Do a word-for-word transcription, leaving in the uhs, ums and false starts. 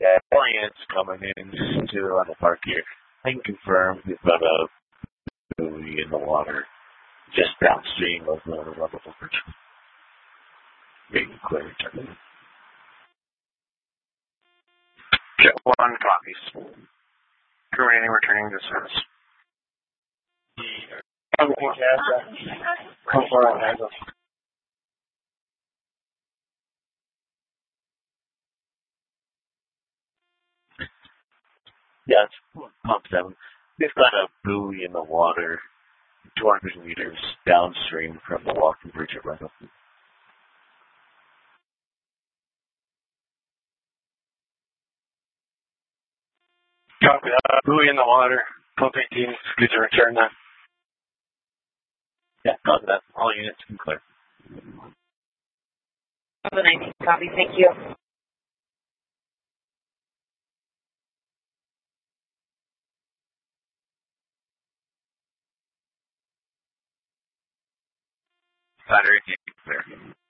Yeah, aliens coming in to the Level Park here. I can confirm we've got a buoy in the water just downstream of the Level Park. Being clear. Jet one copies. Crew rating returning to service. Come for our hands up. Yeah, it's pump seven. We've got a buoy in the water two hundred meters downstream from the walking bridge at Rental. Copy that. Buoy in the water. Pump eighteen. Good to return that. Yeah, copy that. All units can clear. The nineteen copy. Thank you. Battery can clear.